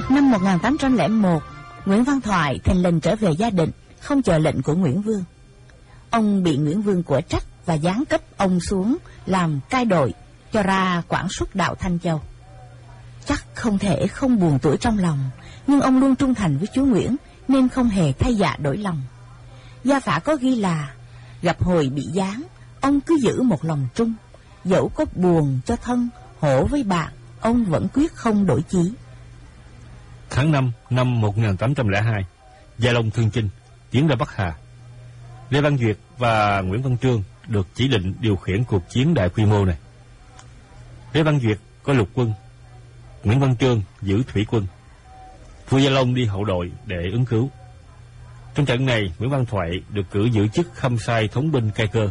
Năm 1801, Nguyễn Văn Thoại thình lình trở về Gia Định, không chờ lệnh của Nguyễn Vương. Ông bị Nguyễn Vương của trách và giáng cấp ông xuống làm cai đội, cho ra quản suất đạo Thanh Châu. Chắc không thể không buồn tủi trong lòng, nhưng ông luôn trung thành với chúa Nguyễn nên không hề thay dạ đổi lòng. Gia phả có ghi là gặp hồi bị giáng, ông cứ giữ một lòng trung, dẫu có buồn cho thân, hổ với bạn, ông vẫn quyết không đổi chí. Tháng 5 năm 1802, Gia Long Thương Chinh tiến ra Bắc Hà. Lê Văn Duyệt và Nguyễn Văn Trương được chỉ định điều khiển cuộc chiến đại quy mô này. Lê Văn Duyệt có lục quân, Nguyễn Văn Trương giữ thủy quân. Vua Gia Long đi hậu đội để ứng cứu. Trong trận này, Nguyễn Văn Thoại được cử giữ chức khâm sai thống binh cai cơ.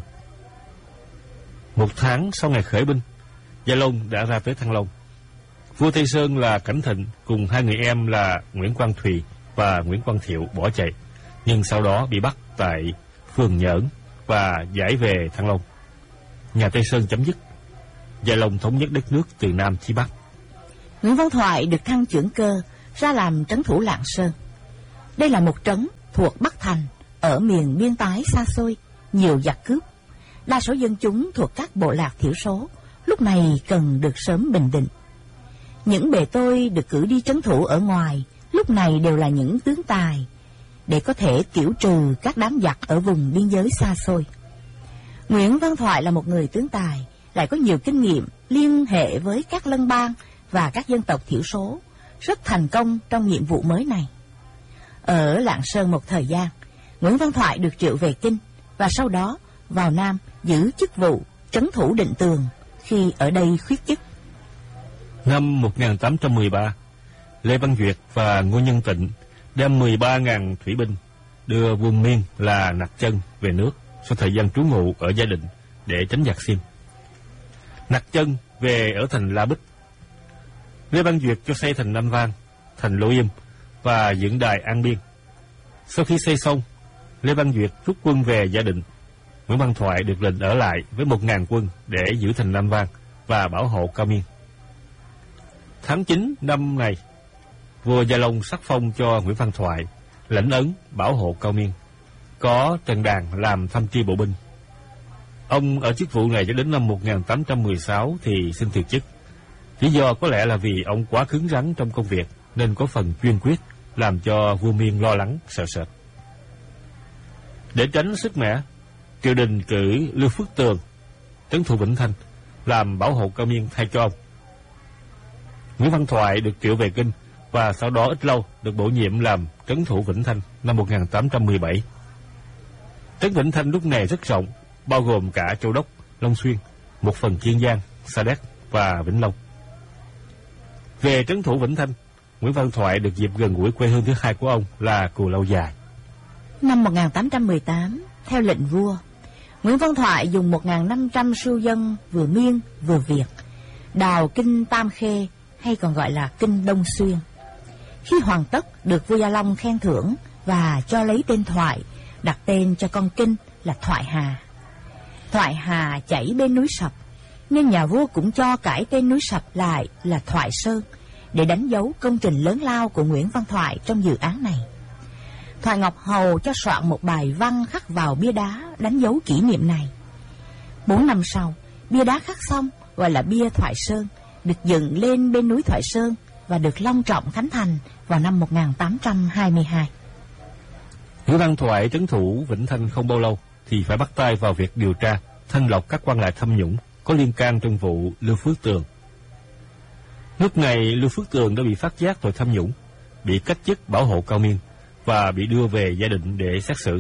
Một tháng sau ngày khởi binh, Gia Long đã ra tới Thăng Long. Vua Tây Sơn là Cảnh Thịnh cùng hai người em là Nguyễn Quang Thùy và Nguyễn Quang Thiệu bỏ chạy, nhưng sau đó bị bắt tại phường Nhỡn và giải về Thăng Long. Nhà Tây Sơn chấm dứt, Gia Long thống nhất đất nước từ Nam chí Bắc. Nguyễn Văn Thoại được thăng chưởng cơ ra làm trấn thủ Lạng Sơn. Đây là một trấn thuộc Bắc Thành, ở miền biên tái xa xôi, nhiều giặc cướp. Đa số dân chúng thuộc các bộ lạc thiểu số, lúc này cần được sớm bình định. Những bề tôi được cử đi trấn thủ ở ngoài, lúc này đều là những tướng tài, để có thể tiểu trừ các đám giặc ở vùng biên giới xa xôi. Nguyễn Văn Thoại là một người tướng tài, lại có nhiều kinh nghiệm liên hệ với các lân bang và các dân tộc thiểu số, rất thành công trong nhiệm vụ mới này. Ở Lạng Sơn một thời gian, Nguyễn Văn Thoại được triệu về Kinh và sau đó vào Nam giữ chức vụ trấn thủ Định Tường khi ở đây khuyết chức. Năm 1813, Lê Văn Duyệt và Ngô Nhân Tịnh đem 13.000 thủy binh đưa Vương Miên là Nặc Chân về nước sau thời gian trú ngụ ở Gia Định để tránh giặc Xiêm. Nặc Chân về ở thành La Bích. Lê Văn Duyệt cho xây thành Nam Vang, thành Lô Yêm và dựng đài An Biên. Sau khi xây xong, Lê Văn Duyệt rút quân về Gia Định. Nguyễn Văn Thoại được lệnh ở lại với 1.000 quân để giữ thành Nam Vang và bảo hộ Cao Miên. Tháng 9 năm này, vua Gia Long sắc phong cho Nguyễn Văn Thoại lãnh ấn bảo hộ Cao Miên, có Trần Đàn làm tham tri bộ binh. Ông ở chức vụ này cho đến năm 1816 thì xin từ chức. Lý do có lẽ là vì ông quá cứng rắn trong công việc nên có phần chuyên quyết, làm cho vua Miên lo lắng sợ sệt. Để tránh sức mẻ, triều đình cử Lưu Phước Tường trấn thủ Vĩnh Thanh làm bảo hộ Cao Miên thay cho ông. Nguyễn Văn Thoại được triệu về Kinh và sau đó ít lâu được bổ nhiệm làm trấn thủ Vĩnh Thanh năm 1817. Trấn Vĩnh Thanh lúc này rất rộng, bao gồm cả Châu Đốc, Long Xuyên, một phần Kiên Giang, Sa Đéc và Vĩnh Long. Về trấn thủ Vĩnh Thanh, Nguyễn Văn Thoại được dịp gần gũi quê hương thứ hai của ông là Cù Lao Dài. Năm 1818, theo lệnh vua, Nguyễn Văn Thoại dùng 1.500 sưu dân vừa Miên vừa Việt đào kinh Tam Khê, hay còn gọi là kinh Đông Xuyên. Khi hoàn tất, được vua Gia Long khen thưởng và cho lấy tên Thoại, đặt tên cho con kinh là Thoại Hà. Thoại Hà chảy bên núi Sập, nên nhà vua cũng cho cải tên núi Sập lại là Thoại Sơn, để đánh dấu công trình lớn lao của Nguyễn Văn Thoại trong dự án này. Thoại Ngọc Hầu cho soạn một bài văn khắc vào bia đá đánh dấu kỷ niệm này. 4 năm sau, bia đá khắc xong gọi là bia Thoại Sơn, được dựng lên bên núi Thoại Sơn và được long trọng khánh thành vào năm 1822. Nguyễn Văn Thoại trấn thủ Vĩnh Thanh không bao lâu thì phải bắt tay vào việc điều tra, thanh lọc các quan lại tham nhũng có liên can trong vụ Lưu Phước Tường. Lúc này Lưu Phước Tường đã bị phát giác tội tham nhũng, bị cách chức bảo hộ Cao Miên và bị đưa về Gia Định để xét xử.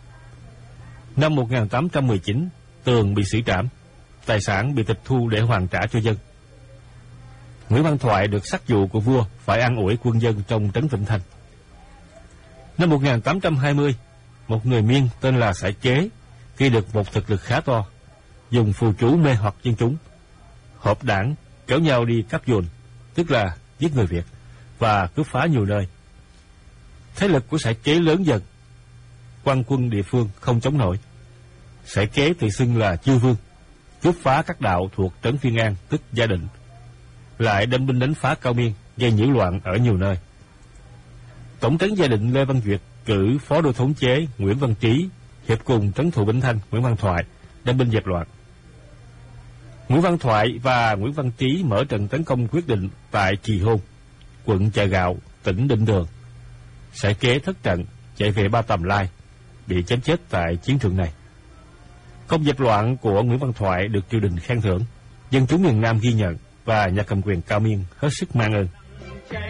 Năm 1819, Tường bị xử trảm, tài sản bị tịch thu để hoàn trả cho dân. Nguyễn Văn Thoại được sắc dụ của vua phải an ủi quân dân trong trấn Vĩnh Thanh. Năm 1820, một người Miên tên là Sải Chế khi được một thực lực khá to, dùng phù chú mê hoặc dân chúng, họp đảng kéo nhau đi cắp dồn, tức là giết người Việt, và cướp phá nhiều nơi. Thế lực của Sải Chế lớn dần, quan quân địa phương không chống nổi. Sải Chế tự xưng là Chư Vương, cướp phá các đạo thuộc trấn Phiên An tức Gia Định, lại đem binh đánh phá Cao Miên, gây nhiễu loạn ở nhiều nơi. Tổng trấn gia định Lê Văn Duyệt cử phó đô thống chế Nguyễn Văn Trí hiệp cùng trấn thủ Vĩnh Thanh Nguyễn Văn Thoại đem binh dẹp loạn. Nguyễn Văn Thoại và Nguyễn Văn Trí mở trận tấn công quyết định tại Kỳ Hôn, quận Chợ Gạo, tỉnh Định Đường. Sải Kế thất trận chạy về Ba Tầm Lai, bị chém chết tại chiến trường này. Công dẹp loạn của Nguyễn Văn Thoại được triều đình khen thưởng, dân chúng miền Nam ghi nhận và nhà cầm quyền Cao Miên hết sức mang ơn.